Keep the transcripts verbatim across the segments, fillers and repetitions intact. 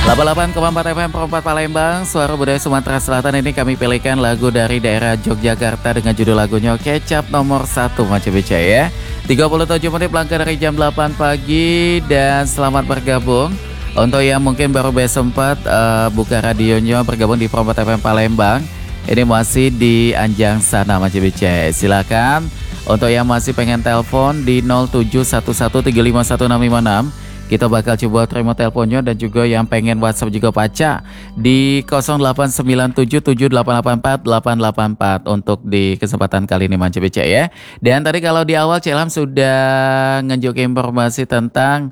delapan puluh delapan koma empat F M Perempat Palembang, Suara Budaya Sumatera Selatan. Ini kami pilihkan lagu dari daerah Yogyakarta dengan judul lagunya Kecap Nomor satu Macam Beca ya. tiga puluh tujuh menit langkah dari jam delapan pagi dan selamat bergabung. Untuk yang mungkin baru sempat uh, buka radionya bergabung di Perempat F M Palembang, ini masih di Anjang sana Macam Beca. Silakan. Untuk yang masih pengen telepon di nol tujuh satu satu tiga lima satu enam lima enam, kita bakal coba terima teleponnya, dan juga yang pengen WhatsApp juga Paca di nol delapan sembilan tujuh tujuh delapan delapan empat delapan delapan empat untuk di kesempatan kali ini Manca Beca ya. Dan tadi kalau di awal Celam sudah ngejuk informasi tentang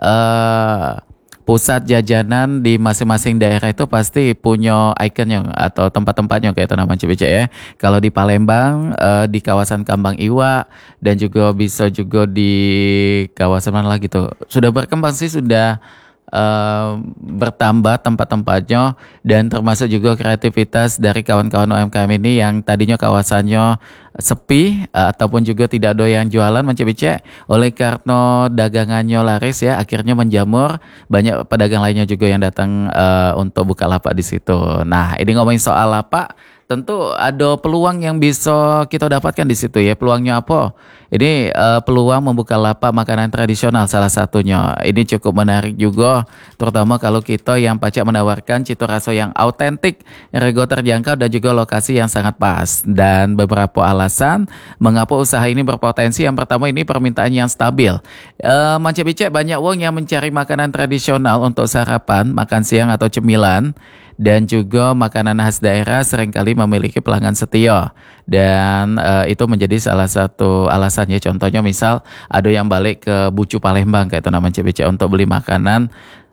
uh, pusat jajanan di masing-masing daerah itu pasti punya ikonnya atau tempat-tempatnya kayak itu nama Manca Beca ya. Kalau di Palembang uh, di kawasan Kambang Iwa, dan juga bisa juga di kawasan mana lagi tuh. Sudah berkembang sih, sudah uh, bertambah tempat-tempatnya, dan termasuk juga kreativitas dari kawan-kawan U M K M ini yang tadinya kawasannya sepi uh, ataupun juga tidak doyan jualan Manca Beca, oleh karena dagangannya laris ya, akhirnya menjamur, banyak pedagang lainnya juga yang datang uh, untuk buka lapak di situ. Nah, ini ngomongin soal lapak, tentu ada peluang yang bisa kita dapatkan di situ ya. Peluangnya apa? Ini uh, peluang membuka lapak makanan tradisional salah satunya. Ini cukup menarik juga, terutama kalau kita yang pacak menawarkan cita rasa yang autentik, rego terjangkau, dan juga lokasi yang sangat pas. Dan beberapa alasan mengapa usaha ini berpotensi. Yang pertama, ini permintaan yang stabil. Uh, Manca Beca banyak orang yang mencari makanan tradisional untuk sarapan, makan siang atau cemilan. Dan juga makanan khas daerah seringkali memiliki pelanggan setia, dan uh, itu menjadi salah satu alasannya. Contohnya misal ada yang balik ke Bucu Palembang kayak itu namanya Manca Beca untuk beli makanan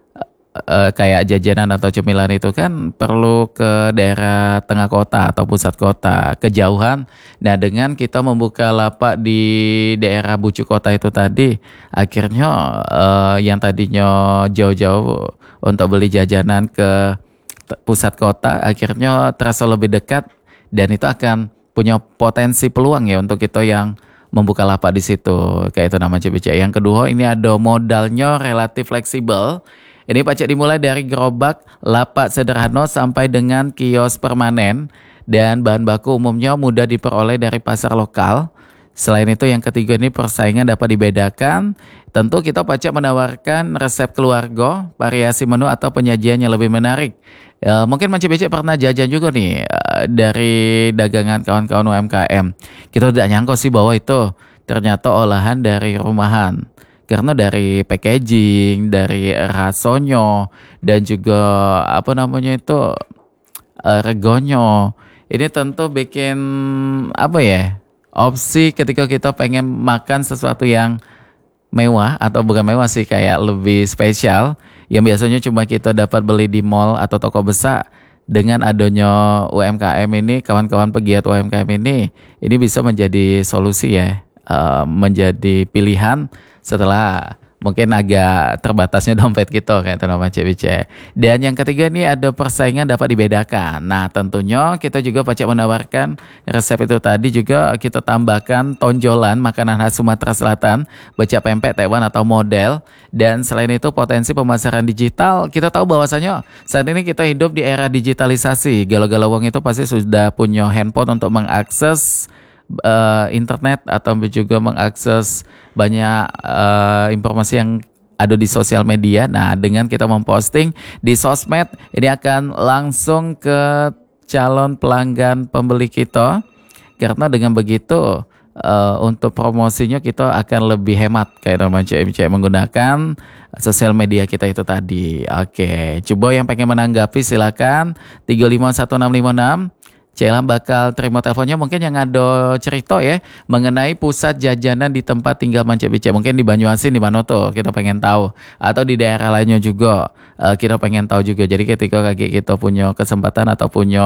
uh, kayak jajanan atau cemilan, itu kan perlu ke daerah tengah kota atau pusat kota, kejauhan. Nah, dengan kita membuka lapak di daerah Bucu kota itu tadi, akhirnya uh, yang tadinya jauh-jauh untuk beli jajanan ke pusat kota akhirnya terasa lebih dekat, dan itu akan punya potensi peluang ya untuk kita yang membuka lapak di situ kayak itu nama Manca Beca. Yang kedua, ini ada modalnya relatif fleksibel. Ini pacak dimulai dari gerobak, lapak sederhana sampai dengan kios permanen, dan bahan baku umumnya mudah diperoleh dari pasar lokal. Selain itu, yang ketiga, ini persaingan dapat dibedakan. Tentu kita pacak menawarkan resep keluarga, variasi menu atau penyajian yang lebih menarik. Ya, mungkin Manca Beca pernah jajan juga nih uh, dari dagangan kawan-kawan U M K M. Kita tidak nyangka sih bahwa itu ternyata olahan dari rumahan. Karena dari packaging, dari rasanya, dan juga apa namanya itu uh, regonya. Ini tentu bikin apa ya? Opsi ketika kita pengen makan sesuatu yang mewah, atau bukan mewah sih, kayak lebih spesial, yang biasanya cuma kita dapat beli di mall atau toko besar. Dengan adanya U M K M ini, kawan-kawan pegiat U M K M ini, ini bisa menjadi solusi ya, uh, menjadi pilihan setelah mungkin agak terbatasnya dompet kita kayak itu nama Manca Beca. Dan yang ketiga, ini ada persaingan dapat dibedakan. Nah, tentunya kita juga pacak menawarkan resep itu tadi, juga kita tambahkan tonjolan makanan khas Sumatera Selatan, beca pempek, tewan atau model. Dan selain itu, potensi pemasaran digital. Kita tahu bahwasanya saat ini kita hidup di era digitalisasi. Galau-galau wong itu pasti sudah punya handphone untuk mengakses Uh, internet, atau juga mengakses banyak uh, informasi yang ada di sosial media. Nah, dengan kita memposting di sosmed, ini akan langsung ke calon pelanggan pembeli kita. Karena dengan begitu uh, untuk promosinya kita akan lebih hemat kayak namanya C M C menggunakan sosial media kita itu tadi. Oke, coba yang pengen menanggapi silakan tiga lima satu enam lima enam. Celam bakal terima teleponnya, mungkin yang ada cerita ya mengenai pusat jajanan di tempat tinggal Manca Beca. Mungkin di Banyuasin di mana tuh kita pengen tahu, atau di daerah lainnya juga uh, kita pengen tahu juga. Jadi ketika kaki kita punya kesempatan atau punya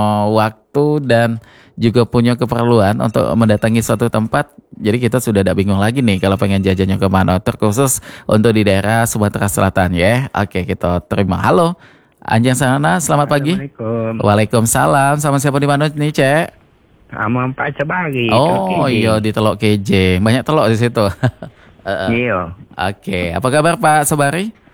waktu dan juga punya keperluan untuk mendatangi suatu tempat, jadi kita sudah tidak bingung lagi nih kalau pengen jajannya kemana, terkhusus untuk di daerah Sumatera Selatan ya. Oke, kita terima. Halo Anjang sana, selamat pagi. Assalamualaikum. Waalaikumsalam. Sama siapa di mana nih, Cek? Sama Pak Cabari. Oh iya, di Telok Keje. Banyak telok di situ. uh, Iya. Oke, okay. Apa kabar Pak Sobari?